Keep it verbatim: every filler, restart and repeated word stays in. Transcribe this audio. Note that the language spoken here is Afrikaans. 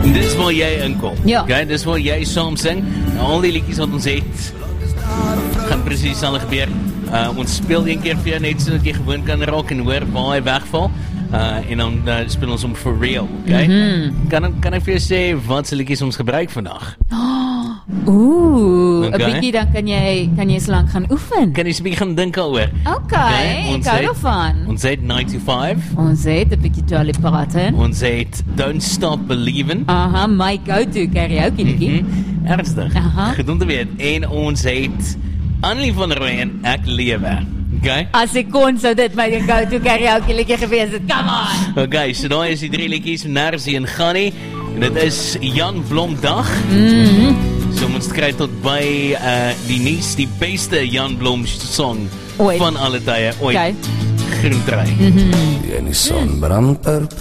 Dis waar jy inkom. Ja. Okay, dis waar jy saam sing. Al die liedjies wat ons het, gaan presies dieselfde gebeur. Uh, ons speel een keer vir jou net sodat jy gewoon kan raak en hoor waar hy wegval. Uh, en dan uh, speel ons om for real, okay? Mm-hmm. Kan, kan ek vir jou sê wat se liedjies ons gebruik vandag? Oh, Oeh, 'n Okay. bietjie dan kan jy kan jy so lank gaan oefen. Kan jy so 'n bietjie gaan dink daaroor? Okay, ek hou daarvan. Ons het ninety-five. Ons het 'n bietjie Dolly Parton. Ons het Don't Stop Believin'. Aha, my go-to karaoke liedjie. Mm-hmm. Ernstig. Aha. Gedoen te weet. En ons het Annelie van Rooyen, Ek Lewe. Okay? As ek kon sou dit my go-to karaoke liedjie gewees het. Come on. Okay, so daar is die drie liedjies, nergens heen gaan nie. En dit is Jan Blom dag. Mhm. So ons kry tot by uh, die nuus, die beste Jan Blom song Ooit. van alle tye ooit. Okay. Groentry. En die son brand er